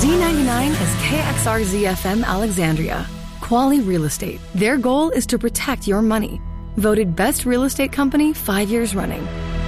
Z99 is KXRZ FM Alexandria. Quality Real Estate. Their goal is to protect your money. Voted Best Real Estate Company 5 years running.